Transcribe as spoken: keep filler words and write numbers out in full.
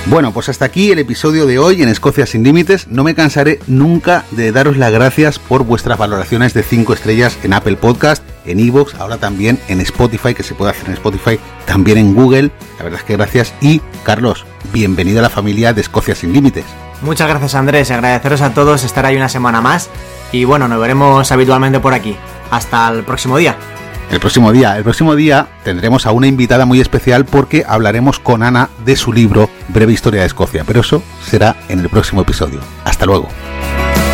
Bueno, pues hasta aquí el episodio de hoy en Escocia sin Límites. No me cansaré nunca de daros las gracias por vuestras valoraciones de cinco estrellas en Apple Podcast, en iVoox, ahora también en Spotify, que se puede hacer en Spotify, también en Google. La verdad es que gracias. Y, Carlos, bienvenido a la familia de Escocia sin Límites. Muchas gracias, Andrés. Agradeceros a todos estar ahí una semana más. Y bueno, nos veremos habitualmente por aquí. Hasta el próximo día. El próximo día, el próximo día tendremos a una invitada muy especial porque hablaremos con Ana de su libro Breve Historia de Escocia, pero eso será en el próximo episodio. Hasta luego.